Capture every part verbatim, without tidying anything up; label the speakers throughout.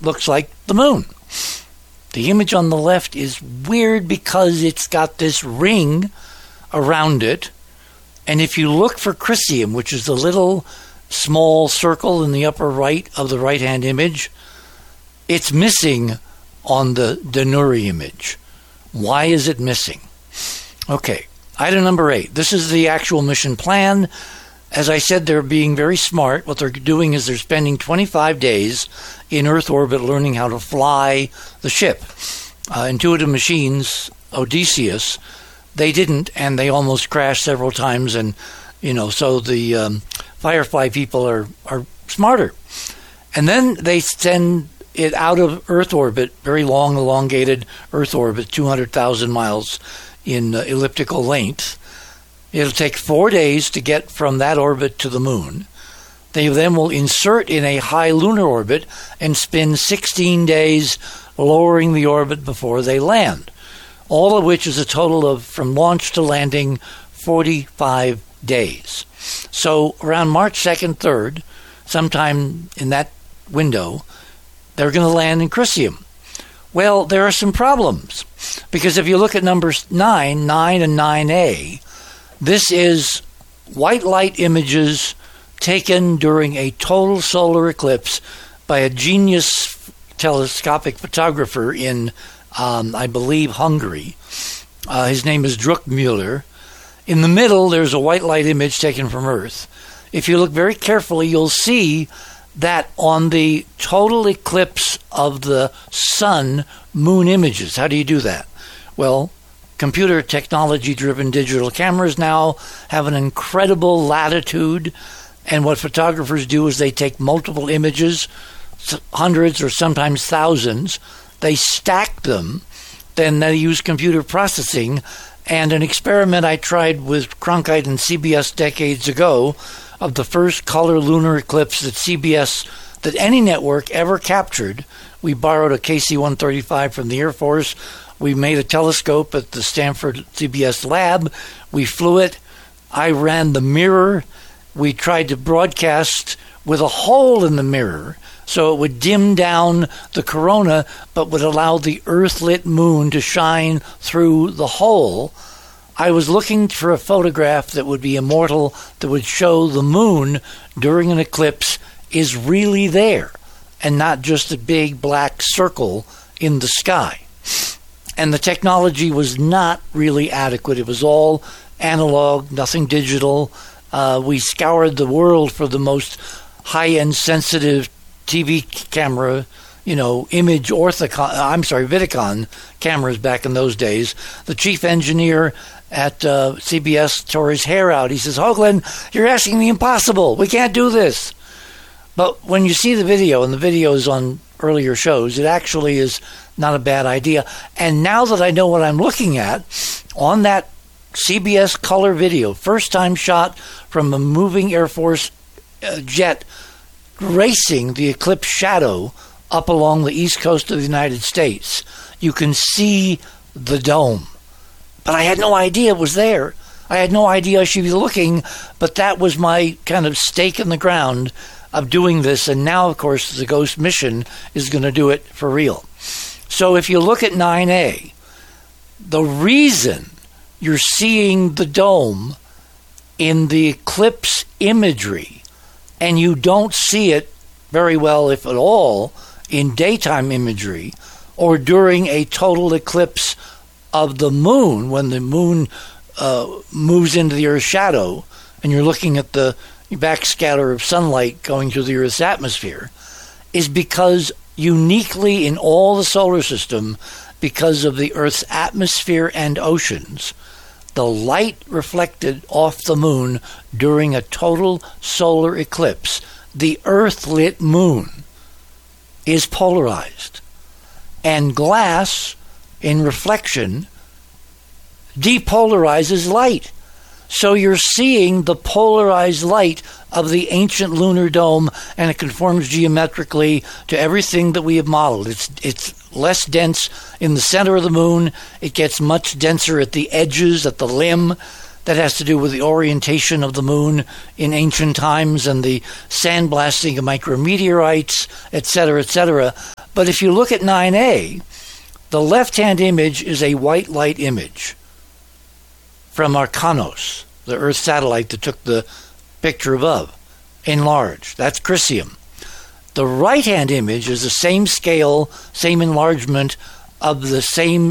Speaker 1: looks like the moon. The image on the left is weird because it's got this ring around it. And if you look for Chrysium, which is the little small circle in the upper right of the right-hand image, it's missing on the Denuri image. Why is it missing? Okay, item number eight. This is the actual mission plan. As I said, they're being very smart. What they're doing is they're spending twenty-five days in Earth orbit learning how to fly the ship. Uh, Intuitive Machines, Odysseus, they didn't, and they almost crashed several times. And, you know, so the um, Firefly people are, are smarter. And then they send it out of Earth orbit, very long, elongated Earth orbit, two hundred thousand miles in uh, elliptical length. It'll take four days to get from that orbit to the moon. They then will insert in a high lunar orbit and spend sixteen days lowering the orbit before they land, all of which is a total of, from launch to landing, forty-five days. So around March second, third, sometime in that window, they're going to land in Chrysium. Well, there are some problems, because if you look at numbers nine, nine and nine A, this is white light images taken during a total solar eclipse by a genius telescopic photographer in, um, I believe, Hungary. Uh, his name is Druckmüller. In the middle, there's a white light image taken from Earth. If you look very carefully, you'll see that on the total eclipse of the sun, moon images. How do you do that? Well, computer technology-driven digital cameras now have an incredible latitude, and what photographers do is they take multiple images, hundreds or sometimes thousands, they stack them, then they use computer processing, and an experiment I tried with Cronkite and C B S decades ago of the first color lunar eclipse that C B S, that any network ever captured. We borrowed a K C one thirty-five from the Air Force. We made a telescope at the Stanford C B S lab. We flew it. I ran the mirror. We tried to broadcast with a hole in the mirror so it would dim down the corona but would allow the Earth-lit moon to shine through the hole. I was looking for a photograph that would be immortal, that would show the moon during an eclipse is really there and not just a big black circle in the sky. And the technology was not really adequate. It was all analog, nothing digital. Uh, we scoured the world for the most high-end sensitive T V camera, you know, image orthicon, I'm sorry, Vidicon cameras back in those days. The chief engineer at uh, C B S tore his hair out. He says, Hoagland, you're asking the impossible. We can't do this. But when you see the video, and the video is on earlier shows, it actually is not a bad idea. And now that I know what I'm looking at, on that C B S color video, first time shot from a moving Air Force uh, jet racing the eclipse shadow up along the east coast of the United States, you can see the dome. But I had no idea it was there. I had no idea I should be looking, but that was my kind of stake in the ground of doing this. And now, of course, the Ghost mission is going to do it for real. So if you look at nine A, the reason you're seeing the dome in the eclipse imagery, and you don't see it very well, if at all, in daytime imagery or during a total eclipse of the moon, when the moon uh, moves into the Earth's shadow and you're looking at the backscatter of sunlight going through the Earth's atmosphere, is because uniquely in all the solar system, because of the Earth's atmosphere and oceans, the light reflected off the moon during a total solar eclipse, the Earth-lit moon, is polarized. And glass, in reflection, depolarizes light. So you're seeing the polarized light of the ancient lunar dome, and it conforms geometrically to everything that we have modeled. It's it's less dense in the center of the moon. It gets much denser at the edges, at the limb. That has to do with the orientation of the moon in ancient times and the sandblasting of micrometeorites, et cetera, et cetera. But if you look at nine A, the left-hand image is a white light image from Arcanos, the Earth satellite that took the picture above, enlarged. That's Crisium. The right-hand image is the same scale, same enlargement of the same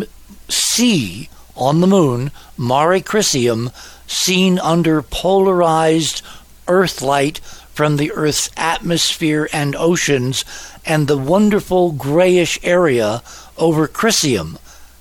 Speaker 1: sea on the moon, Mare Crisium, seen under polarized Earth light from the Earth's atmosphere and oceans, and the wonderful grayish area over Crisium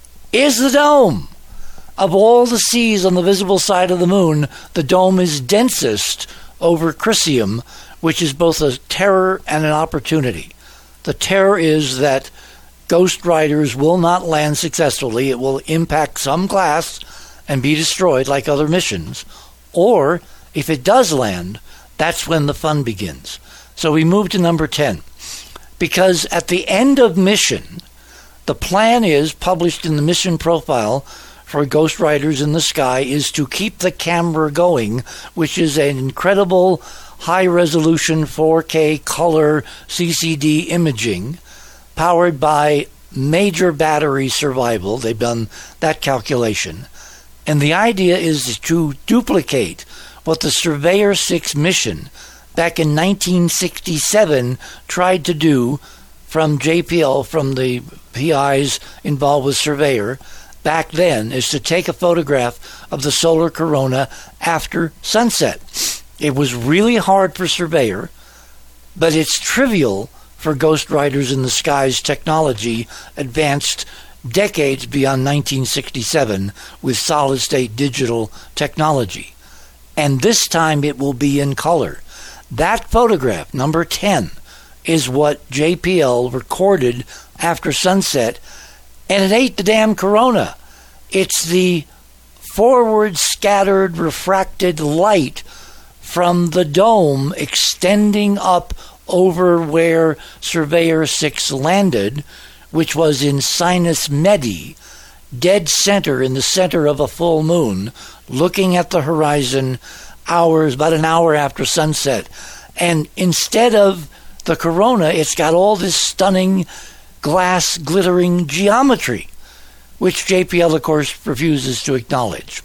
Speaker 1: is the dome. Of all the seas on the visible side of the moon, the dome is densest over Crisium, which is both a terror and an opportunity. The terror is that Ghost Riders will not land successfully. It will impact some class and be destroyed like other missions. Or, if it does land, that's when the fun begins. So we move to number ten. Because at the end of mission, the plan is, published in the mission profile for Ghost Riders in the Sky, is to keep the camera going, which is an incredible high-resolution four K color C C D imaging powered by major battery survival. They've done that calculation. And the idea is to duplicate what the Surveyor six mission back in nineteen sixty-seven tried to do from J P L, from the P Is involved with Surveyor back then, is to take a photograph of the solar corona after sunset. It was really hard for Surveyor, but it's trivial for Ghost Riders in the Sky's technology, advanced decades beyond nineteen sixty-seven with solid-state digital technology. And this time it will be in color. That photograph, number ten, is what J P L recorded after sunset, and it ain't the damn corona. It's the forward scattered refracted light from the dome extending up over where Surveyor six landed, which was in Sinus Medi, dead center in the center of a full moon, looking at the horizon hours, about an hour after sunset. And instead of the corona, it's got all this stunning glass glittering geometry, which J P L, of course, refuses to acknowledge.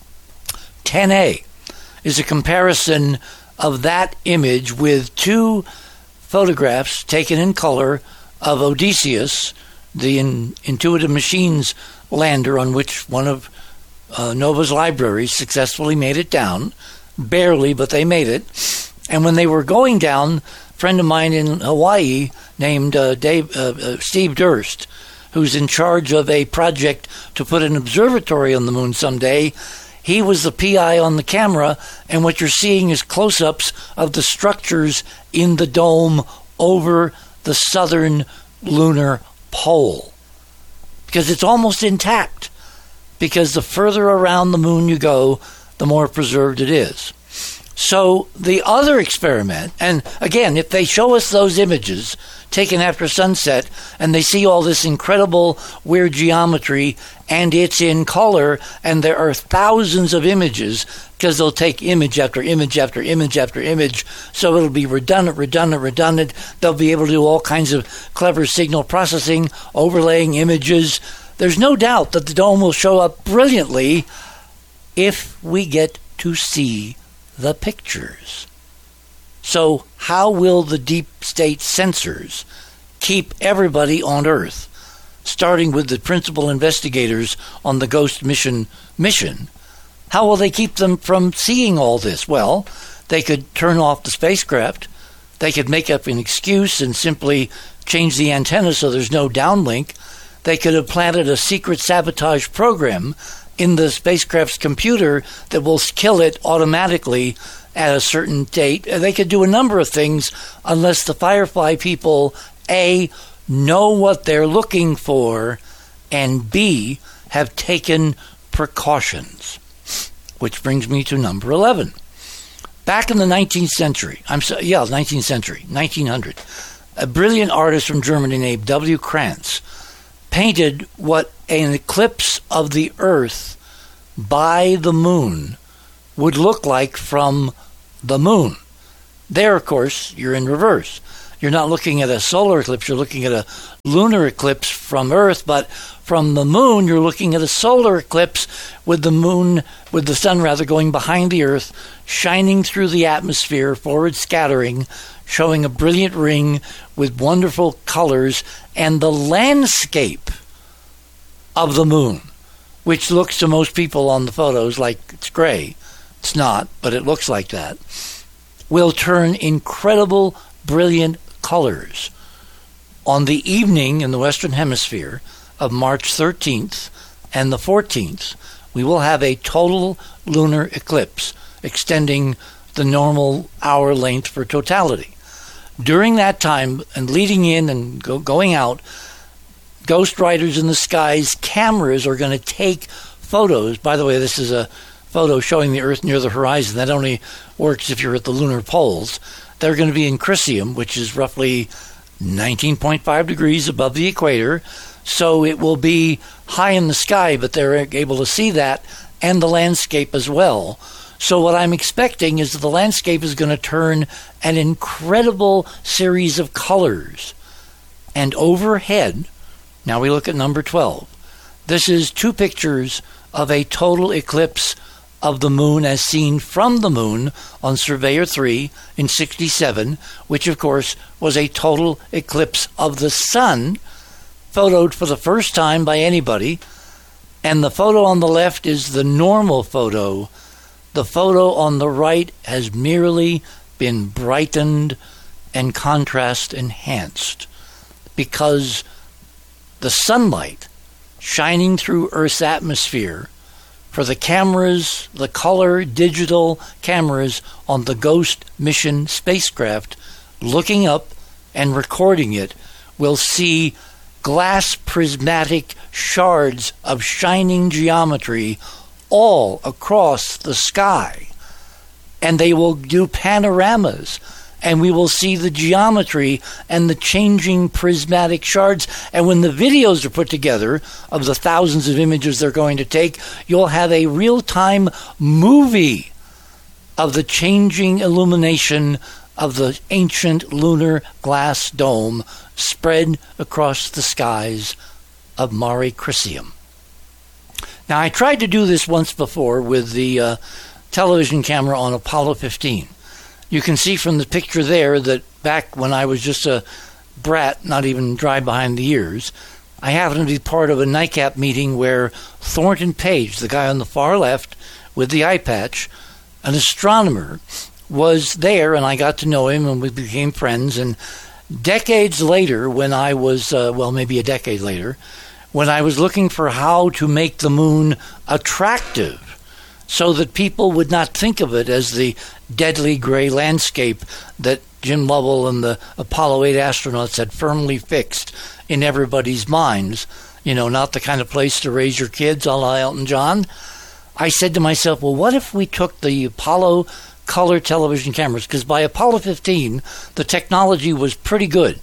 Speaker 1: ten A is a comparison of that image with two photographs taken in color of Odysseus, the in, Intuitive Machines lander on which one of uh, Nova's libraries successfully made it down. Barely, but they made it. And when they were going down, a friend of mine in Hawaii named uh, Dave, uh, uh, Steve Durst, who's in charge of a project to put an observatory on the moon someday, he was the P I on the camera, and what you're seeing is close-ups of the structures in the dome over the southern lunar pole. Because it's almost intact. Because the further around the moon you go, the more preserved it is. So the other experiment, and again, if they show us those images taken after sunset, and they see all this incredible weird geometry, and it's in color, and there are thousands of images, because they'll take image after image after image after image, so it'll be redundant, redundant, redundant. They'll be able to do all kinds of clever signal processing, overlaying images. There's no doubt that the dome will show up brilliantly if we get to see the pictures. So how will the deep state censors keep everybody on Earth, starting with the principal investigators on the Ghost mission mission? How will they keep them from seeing all this? Well, they could turn off the spacecraft. They could make up an excuse and simply change the antenna so there's no downlink. They could have planted a secret sabotage program in the spacecraft's computer that will kill it automatically at a certain date. They could do a number of things unless the Firefly people, A, know what they're looking for, and B, have taken precautions. Which brings me to number eleven. Back in the nineteenth century, I'm so, yeah, nineteenth century, nineteen hundred, a brilliant artist from Germany named W. Krantz painted what an eclipse of the Earth by the moon would look like from the moon. There, of course, you're in reverse. you're not looking at a solar eclipse, you're looking at a lunar eclipse from Earth, but from the moon, you're looking at a solar eclipse with the moon, with the sun rather, going behind the Earth, shining through the atmosphere, forward scattering, showing a brilliant ring with wonderful colors, and the landscape of the moon, which looks to most people on the photos like it's gray. It's not, but it looks like that, will turn incredible, brilliant colors on the evening in the Western Hemisphere of March thirteenth and the fourteenth. We will have a total lunar eclipse extending the normal hour length for totality. During that time, and leading in and go, going out, Ghost Riders in the Skies cameras are going to take photos. By the way, this is a photo showing the Earth near the horizon. That only works if you're at the lunar poles. They're going to be in Crisium, which is roughly nineteen point five degrees above the equator. So it will be high in the sky, but they're able to see that and the landscape as well. So what I'm expecting is that the landscape is going to turn an incredible series of colors. And overhead, now we look at number twelve. This is two pictures of a total eclipse of the moon as seen from the moon on Surveyor three in sixty-seven, which of course was a total eclipse of the sun, photoed for the first time by anybody. And the photo on the left is the normal photo. The photo on the right has merely been brightened and contrast enhanced because the sunlight shining through Earth's atmosphere for the cameras, the color digital cameras on the Ghost mission spacecraft looking up and recording it will see glass prismatic shards of shining geometry all across the sky. And they will do panoramas, and we will see the geometry and the changing prismatic shards. And when the videos are put together of the thousands of images they're going to take, you'll have a real-time movie of the changing illumination of the ancient lunar glass dome spread across the skies of Mare Crisium. Now, I tried to do this once before with the uh, television camera on Apollo fifteen. You can see from the picture there that back when I was just a brat, not even dry behind the ears, I happened to be part of a NICAP meeting where Thornton Page, the guy on the far left with the eye patch, an astronomer, was there, and I got to know him, and we became friends. And decades later, when I was, uh, well, maybe a decade later, when I was looking for how to make the moon attractive so that people would not think of it as the deadly gray landscape that Jim Lovell and the Apollo eight astronauts had firmly fixed in everybody's minds, you know, not the kind of place to raise your kids, a la Elton John, I said to myself, well, what if we took the Apollo color television cameras? Because by Apollo fifteen, the technology was pretty good.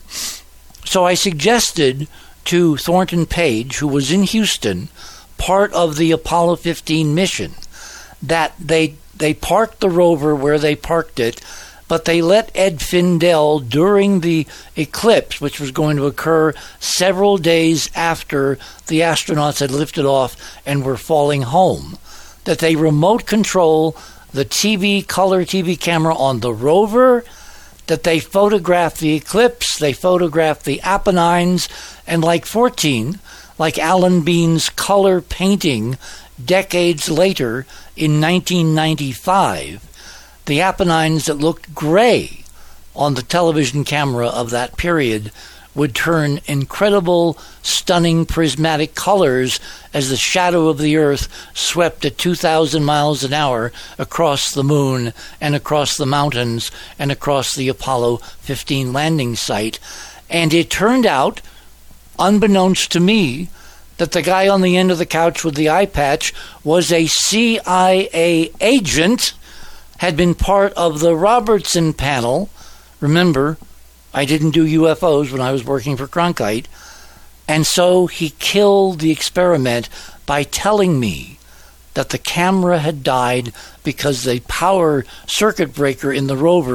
Speaker 1: So I suggested to Thornton Page, who was in Houston, part of the Apollo fifteen mission, that they they parked the rover where they parked it, but they let Ed Findell, during the eclipse, which was going to occur several days after the astronauts had lifted off and were falling home, that they remote control the T V, color T V camera on the rover, that they photographed the eclipse, they photographed the Apennines, and like fourteen, like Alan Bean's color painting decades later in nineteen ninety-five, the Apennines that looked gray on the television camera of that period would turn incredible, stunning, prismatic colors as the shadow of the Earth swept at two thousand miles an hour across the moon and across the mountains and across the Apollo fifteen landing site. And it turned out, unbeknownst to me, that the guy on the end of the couch with the eye patch was a C I A agent, had been part of the Robertson panel. Remember, I didn't do U F Os when I was working for Cronkite. And so he killed the experiment by telling me that the camera had died because the power circuit breaker in the rover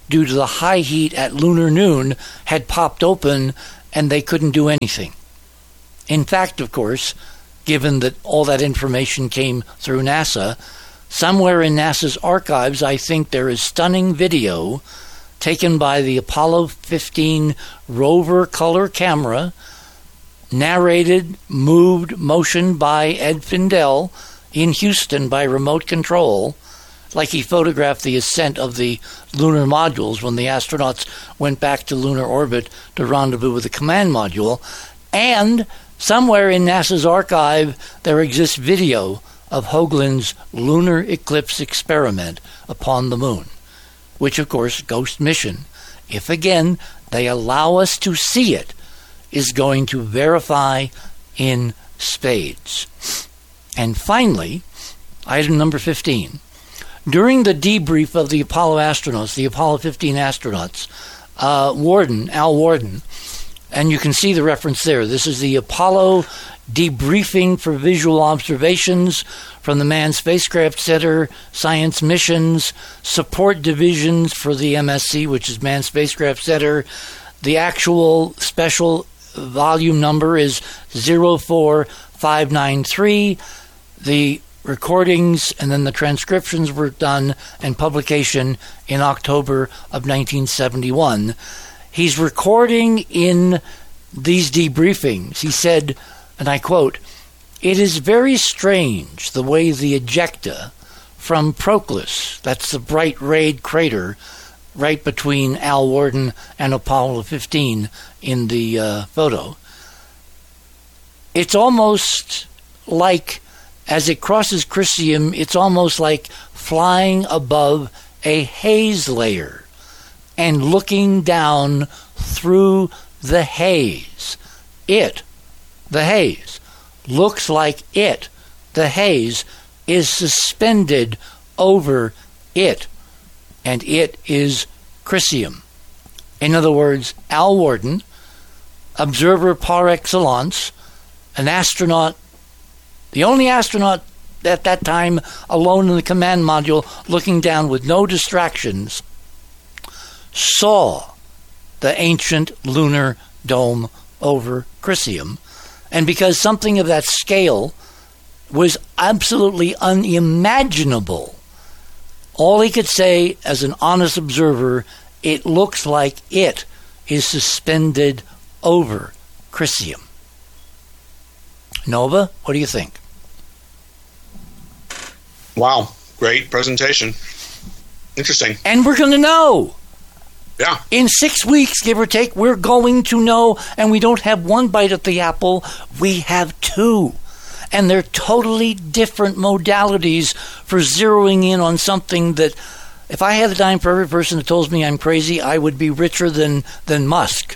Speaker 1: due to the high heat at lunar noon, had popped open and they couldn't do anything. In fact, of course, given that all that information came through NASA, somewhere in NASA's archives, I think there is stunning video taken by the Apollo fifteen rover color camera, narrated, moved, motioned by Ed Findell in Houston by remote control, like he photographed the ascent of the lunar modules when the astronauts went back to lunar orbit to rendezvous with the command module. And somewhere in NASA's archive, there exists video of Hoagland's lunar eclipse experiment upon the moon, which, of course, Ghost mission, if again they allow us to see it, is going to verify in spades. And finally, item number fifteen. During the debrief of the Apollo astronauts, the Apollo fifteen astronauts, uh, Worden, Al Worden, and you can see the reference there. This is the Apollo debriefing for visual observations from the Manned Spacecraft Center, Science Missions, Support Divisions for the M S C, which is Manned Spacecraft Center. The actual special volume number is zero four five nine three. The recordings and then the transcriptions were done and publication in October of nineteen seventy-one. He's recording in these debriefings. He said, and I quote, "It is very strange the way the ejecta from Proclus," that's the bright rayed crater right between Al Worden and Apollo fifteen in the uh, photo. It's almost like, as it crosses Crisium, it's almost like flying above a haze layer and looking down through the haze. It, the haze, looks like it, the haze, is suspended over it, and it is Crisium. In other words, Al Worden, observer par excellence, an astronaut, the only astronaut at that time alone in the command module, looking down with no distractions, saw the ancient lunar dome over Crisium. And because something of that scale was absolutely unimaginable, all he could say as an honest observer, it looks like it is suspended over Crisium. Nova, what do you think?
Speaker 2: Wow, great presentation. Interesting.
Speaker 1: And we're going to know.
Speaker 2: Yeah.
Speaker 1: In six weeks, give or take, we're going to know, and we don't have one bite at the apple, we have two. And they're totally different modalities for zeroing in on something that, if I had a dime for every person that tells me I'm crazy, I would be richer than, than Musk.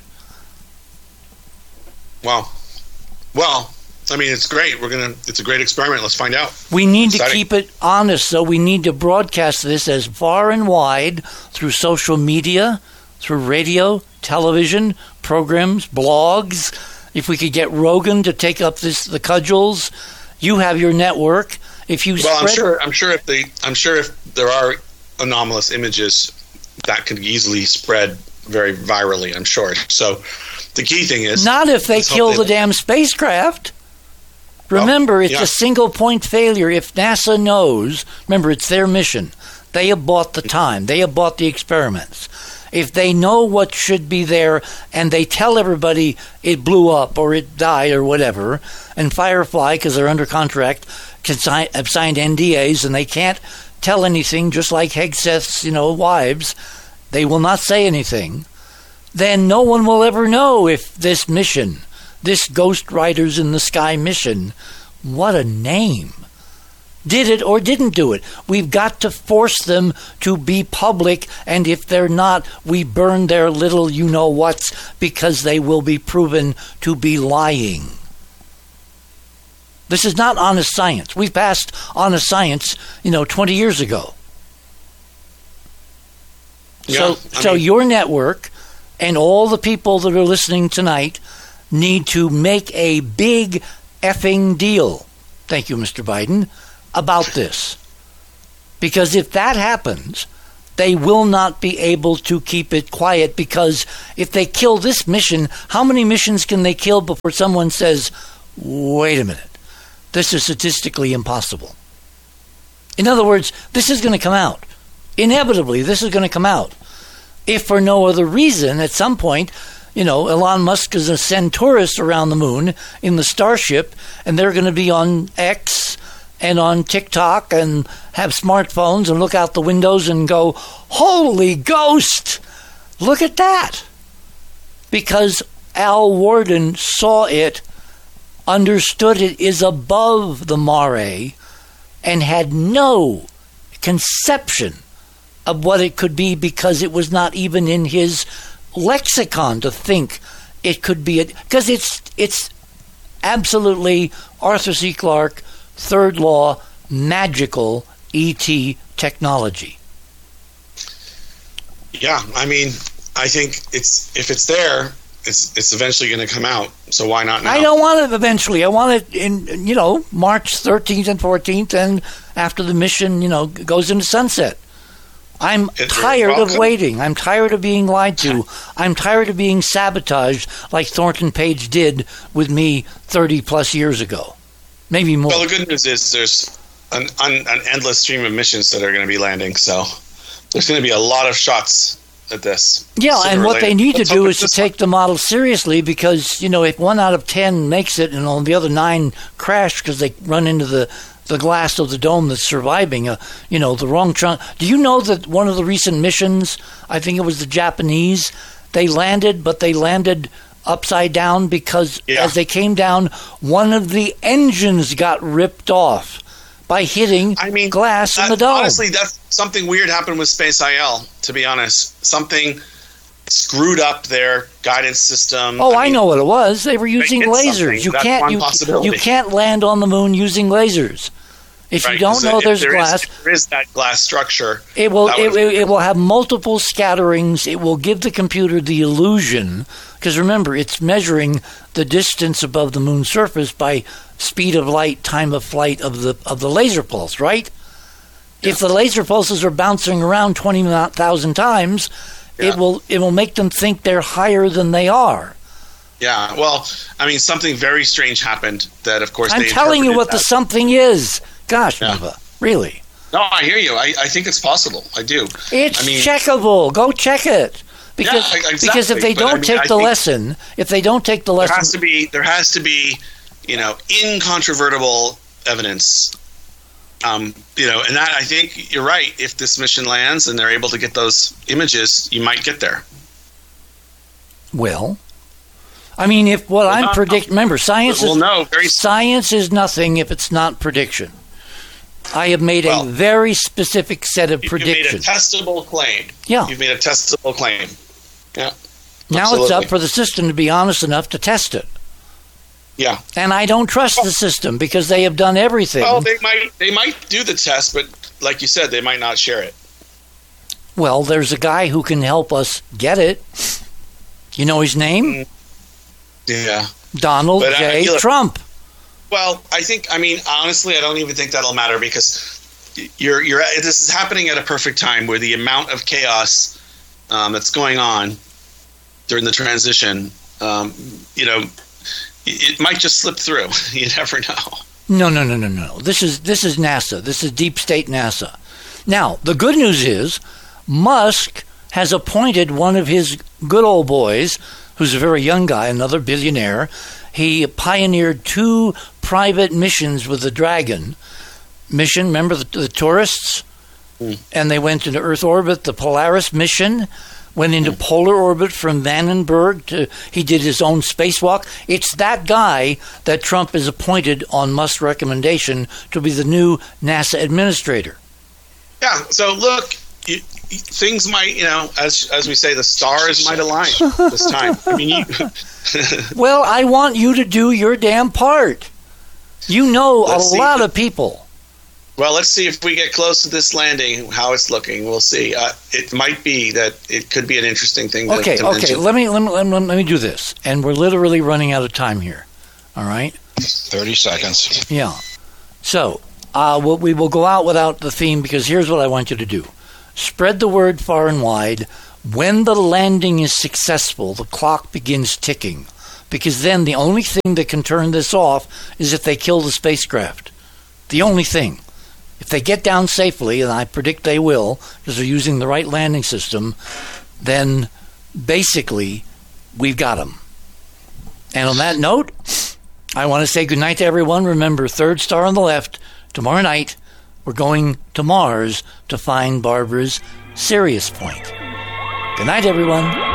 Speaker 2: Wow. Well, I mean, it's great. We're gonna. It's a great experiment. Let's find out.
Speaker 1: We need
Speaker 2: Exciting.
Speaker 1: to keep it honest, though. We need to broadcast this as far and wide through social media, through radio, television, programs, blogs. If we could get Rogan to take up this, the cudgels, you have your network. If you
Speaker 2: well,
Speaker 1: spread
Speaker 2: I'm sure. I'm sure if the. I'm sure if there are anomalous images, that could easily spread very virally. I'm sure. So, the key thing is
Speaker 1: not if they kill the damn spacecraft. Remember, it's
Speaker 2: yeah.
Speaker 1: a single point failure. If NASA knows, remember, it's their mission. They have bought the time. They have bought the experiments. If they know what should be there and they tell everybody it blew up or it died or whatever, and Firefly, because they're under contract, can sign, have signed N D As and they can't tell anything, just like Hegseth's, you know, wives, they will not say anything, then no one will ever know if this mission, this Ghost Riders in the Sky mission, what a name, did it or didn't do it. We've got to force them to be public, and if they're not, we burn their little you-know-whats because they will be proven to be lying. This is not honest science. We passed honest science, you know, twenty years ago.
Speaker 2: Yeah,
Speaker 1: so,
Speaker 2: I
Speaker 1: so
Speaker 2: mean,
Speaker 1: your network and all the people that are listening tonight need to make a big effing deal, thank you, Mister Biden, about this. Because if that happens, they will not be able to keep it quiet, because if they kill this mission, how many missions can they kill before someone says, wait a minute, this is statistically impossible? In other words, this is going to come out. Inevitably, this is going to come out. If for no other reason, at some point, you know, Elon Musk is going to send tourists around the moon in the Starship, and they're going to be on X and on TikTok and have smartphones and look out the windows and go, holy ghost, look at that. Because Al Worden saw it, understood it is above the mare, and had no conception of what it could be, because it was not even in his lexicon to think it could be, because it's it's absolutely Arthur C. Clarke, third law, magical E T technology.
Speaker 2: Yeah, I mean, I think it's if it's there, it's it's eventually going to come out. So why not now?
Speaker 1: I don't want it eventually. I want it in, you know, March thirteenth and fourteenth, and after the mission, you know, goes into sunset. I'm
Speaker 2: It-
Speaker 1: tired of
Speaker 2: welcome.
Speaker 1: waiting. I'm tired of being lied to. I'm tired of being sabotaged like Thornton Page did with me thirty plus years ago. Maybe more.
Speaker 2: Well, the good news is there's an, an, an endless stream of missions that are going to be landing. So there's going to be a lot of shots at this.
Speaker 1: Yeah,
Speaker 2: sooner
Speaker 1: and
Speaker 2: or
Speaker 1: what
Speaker 2: later.
Speaker 1: they need to
Speaker 2: Let's
Speaker 1: do
Speaker 2: hope
Speaker 1: is
Speaker 2: it's
Speaker 1: to
Speaker 2: this
Speaker 1: take the model seriously, because, you know, if one out of ten makes it and all the other nine crash because they run into the, the glass of the dome that's surviving, uh, you know, the wrong trunk. Do you know that one of the recent missions, I think it was the Japanese, they landed, but they landed upside down because
Speaker 2: Yeah.
Speaker 1: as they came down, one of the engines got ripped off by hitting
Speaker 2: I mean,
Speaker 1: glass in
Speaker 2: that-
Speaker 1: the dome.
Speaker 2: Honestly, that's something weird happened with Space I L, to be honest. Something screwed up their guidance system.
Speaker 1: Oh, I,
Speaker 2: mean,
Speaker 1: know what it was. They were using
Speaker 2: hit
Speaker 1: lasers.
Speaker 2: something.
Speaker 1: You
Speaker 2: That's
Speaker 1: can't
Speaker 2: one
Speaker 1: you,
Speaker 2: possibility.
Speaker 1: you can't land on the moon using lasers. If
Speaker 2: Right,
Speaker 1: you don't
Speaker 2: 'cause
Speaker 1: know
Speaker 2: if
Speaker 1: there's
Speaker 2: there is-
Speaker 1: glass,
Speaker 2: if there is that glass structure.
Speaker 1: it will
Speaker 2: that
Speaker 1: it,
Speaker 2: would-
Speaker 1: it, it will have multiple scatterings. It will give the computer the illusion, because remember, it's measuring the distance above the moon's surface by speed of light, time of flight of the of the laser pulse, right? If the laser pulses are bouncing around twenty thousand times,
Speaker 2: Yeah.
Speaker 1: it will it will make them think they're higher than they are.
Speaker 2: Yeah, well, I mean, something very strange happened that, of course,
Speaker 1: I'm
Speaker 2: they
Speaker 1: telling you
Speaker 2: interpreted
Speaker 1: what the
Speaker 2: that.
Speaker 1: something is. Gosh,
Speaker 2: Yeah.
Speaker 1: Neva, really.
Speaker 2: No, I hear you. I, I think it's possible. I do.
Speaker 1: It's
Speaker 2: I mean,
Speaker 1: checkable. Go check it. Because
Speaker 2: Yeah, exactly.
Speaker 1: because if they
Speaker 2: But, I
Speaker 1: don't
Speaker 2: mean,
Speaker 1: take
Speaker 2: I
Speaker 1: the
Speaker 2: think-
Speaker 1: lesson, if they don't take the
Speaker 2: there has
Speaker 1: lesson,
Speaker 2: to be there has to be, you know, incontrovertible evidence. Um, you know, and that I think you're right. If this mission lands and they're able to get those images, you might get there.
Speaker 1: well, I mean, if what
Speaker 2: Well,
Speaker 1: I'm
Speaker 2: not-
Speaker 1: predict, remember, science
Speaker 2: We'll
Speaker 1: is
Speaker 2: know very
Speaker 1: science is nothing if it's not prediction. I have made
Speaker 2: Well,
Speaker 1: a very specific set of
Speaker 2: You've made a
Speaker 1: predictions.
Speaker 2: testable claim.
Speaker 1: Yeah.
Speaker 2: You've made a testable claim. Yeah.
Speaker 1: Now it's up
Speaker 2: absolutely.
Speaker 1: for the system to be honest enough to test it.
Speaker 2: Yeah.
Speaker 1: And I don't trust the system because they have done everything.
Speaker 2: Well, they might they might do the test, but like you said, they might not share it.
Speaker 1: Well, there's a guy who can help us get it. You know his name?
Speaker 2: Yeah.
Speaker 1: Donald
Speaker 2: But, uh,
Speaker 1: J.
Speaker 2: you look-
Speaker 1: Trump.
Speaker 2: Well, I think I mean honestly, I don't even think that'll matter because you're you're this is happening at a perfect time where the amount of chaos um, that's going on during the transition, um, you know, it, it might just slip through. You never know.
Speaker 1: No, no, no, no, no. This is this is NASA. This is deep state NASA. Now, the good news is Musk has appointed one of his good old boys, who's a very young guy, another billionaire. He pioneered two private missions with the Dragon mission. Remember the, the tourists?
Speaker 2: Mm.
Speaker 1: And they went into Earth orbit. The Polaris mission went into
Speaker 2: Mm.
Speaker 1: polar orbit from Vandenberg to, he did his own spacewalk. It's that guy that Trump is appointed on Musk's recommendation to be the new NASA administrator.
Speaker 2: Yeah. So look, you, you- things might, you know, as as we say, the stars might align this time. I mean, you,
Speaker 1: Well, I want you to do your damn part. You know
Speaker 2: Let's
Speaker 1: a
Speaker 2: see.
Speaker 1: lot of people.
Speaker 2: well, let's see if we get close to this landing, how it's looking. We'll see. Uh, it might be that it could be an interesting thing. To,
Speaker 1: Okay,
Speaker 2: to
Speaker 1: okay.
Speaker 2: mention.
Speaker 1: Let me, let me let me let me do this, and we're literally running out of time here. All right.
Speaker 3: thirty seconds.
Speaker 1: Yeah. So uh, we'll, we will go out without the theme because here's what I want you to do. Spread the word far and wide. When the landing is successful, the clock begins ticking. Because then the only thing that can turn this off is if they kill the spacecraft. The only thing. If they get down safely, and I predict they will, because they're using the right landing system, then basically we've got them. And on that note, I want to say goodnight to everyone. Remember, third star on the left. Tomorrow night, we're going to Mars to find Barbara's Sirius point. Good night, everyone.